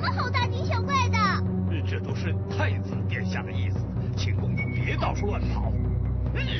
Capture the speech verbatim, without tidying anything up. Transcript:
好大惊小怪的？ 这都是太子殿下的意思，请公主别到处乱跑。嗯